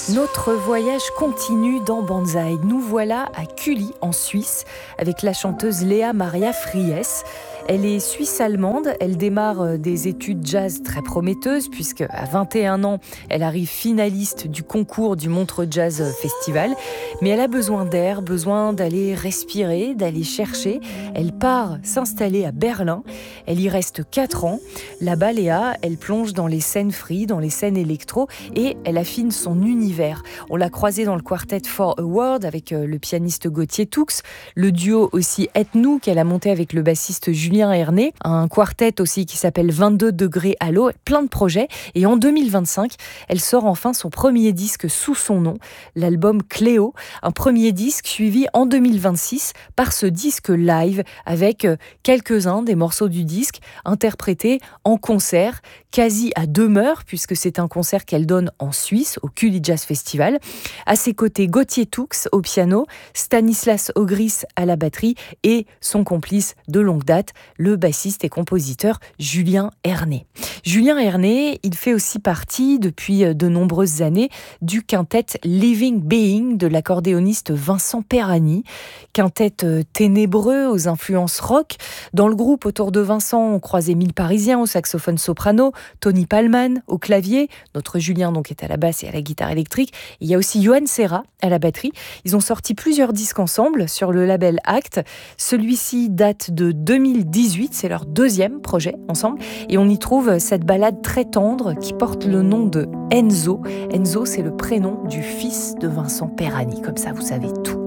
Notre voyage continue dans Banzai. Nous voilà à Cully, en Suisse, avec la chanteuse Léa Maria Fries. Elle est suisse-allemande, elle démarre des études jazz très prometteuses puisque à 21 ans, elle arrive finaliste du concours du Montreux Jazz Festival. Mais elle a besoin d'air, besoin d'aller respirer, d'aller chercher. Elle part s'installer à Berlin. Elle y reste 4 ans. Là-bas, Léa, elle plonge dans les scènes free, dans les scènes électro et elle affine son univers. On l'a croisée dans le Quartet for a World avec le pianiste Gauthier Toux, le duo aussi Ethnou qu'elle a monté avec le bassiste Julien Erné, un quartet aussi qui s'appelle 22 degrés à l'eau, plein de projets. Et en 2025, elle sort enfin son premier disque sous son nom, l'album Cléo, un premier disque suivi en 2026 par ce disque live avec quelques-uns des morceaux du disque interprétés en concert, quasi à demeure puisque c'est un concert qu'elle donne en Suisse au Cully Jazz Festival. À ses côtés, Gauthier Toux au piano, Stanislas Ogris à la batterie et son complice de longue date, le bassiste et compositeur Julien Erné. Julien Erné, il fait aussi partie depuis de nombreuses années du quintet Living Being de l'accordéoniste Vincent Perani. Quintet ténébreux aux influences rock. Dans le groupe autour de Vincent, on croise Émile Parisien au saxophone soprano, Tony Palman au clavier, notre Julien donc est à la basse et à la guitare électrique. Il y a aussi Johan Serra à la batterie. Ils ont sorti plusieurs disques ensemble sur le label Act. Celui-ci date de 2018, c'est leur deuxième projet ensemble. Et on y trouve cette ballade très tendre qui porte le nom de Enzo. Enzo, c'est le prénom du fils de Vincent Perani. Comme ça, vous savez tout.